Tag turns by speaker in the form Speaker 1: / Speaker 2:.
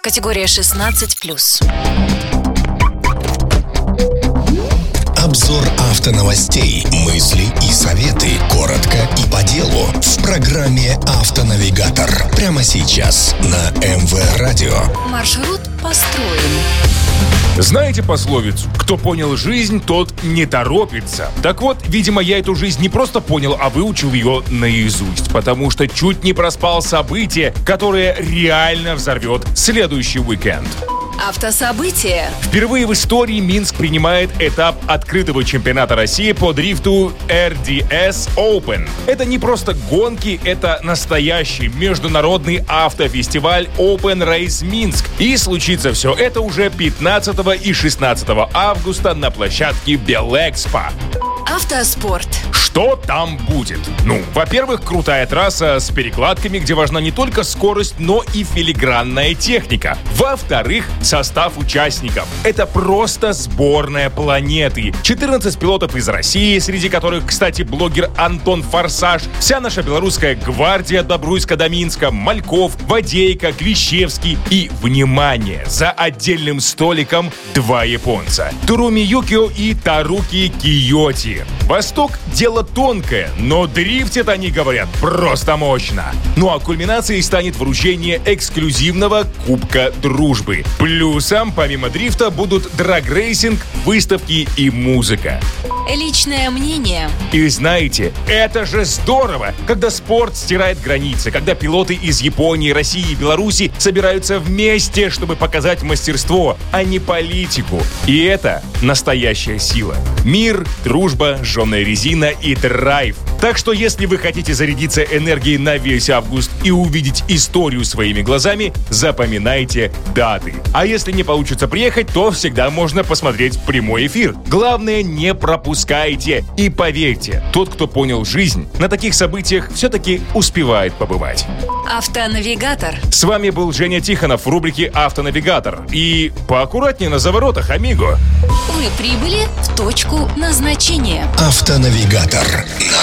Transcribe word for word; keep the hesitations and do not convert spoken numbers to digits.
Speaker 1: Категория шестнадцать плюс.
Speaker 2: Обзор автоновостей, мысли и советы. Коротко и по делу. В программе «Автонавигатор». Прямо сейчас на эм вэ Радио.
Speaker 1: Маршрут построен.
Speaker 3: Знаете пословицу: кто понял жизнь, тот не торопится. Так вот, видимо, я эту жизнь не просто понял, а выучил ее наизусть, потому что чуть не проспал событие, которое реально взорвет следующий уикенд.
Speaker 1: Автособытия.
Speaker 3: Впервые в истории Минск принимает этап открытого чемпионата России по дрифту эр ди эс Open. Это не просто гонки, это настоящий международный автофестиваль Open Race Минск. И случится все это уже пятнадцатого и шестнадцатого августа на площадке Белэкспо.
Speaker 1: Автоспорт.
Speaker 3: Что там будет? Ну, во-первых, крутая трасса с перекладками, где важна не только скорость, но и филигранная техника. Во-вторых, состав участников. Это просто сборная планеты. четырнадцать пилотов из России, среди которых, кстати, блогер Антон Форсаж, вся наша белорусская гвардия от Бобруйска до Минска, Мальков, Водейко, Клещевский и, внимание, за отдельным столиком два японца. Туруми Юкио и Таруки Киоти. Восток – дело тонкое, но дрифтят они, говорят, просто мощно. Ну а кульминацией станет вручение эксклюзивного Кубка Дружбы. Плюсом, помимо дрифта, будут драг-рейсинг, выставки и музыка.
Speaker 1: Личное мнение.
Speaker 3: И знаете, это же здорово, когда спорт стирает границы, когда пилоты из Японии, России и Беларуси собираются вместе, чтобы показать мастерство, а не политику. И это настоящая сила. Мир, дружба, жженая резина и драйв. Так что если вы хотите зарядиться энергией на весь август и увидеть историю своими глазами, запоминайте даты. А если не получится приехать, то всегда можно посмотреть прямой эфир. Главное, не пропускайте. И поверьте, тот, кто понял жизнь, на таких событиях все-таки успевает побывать.
Speaker 1: Автонавигатор.
Speaker 3: С вами был Женя Тихонов в рубрике «Автонавигатор». И поаккуратнее на заворотах, амиго.
Speaker 1: Вы прибыли в точку назначения.
Speaker 2: Автонавигатор на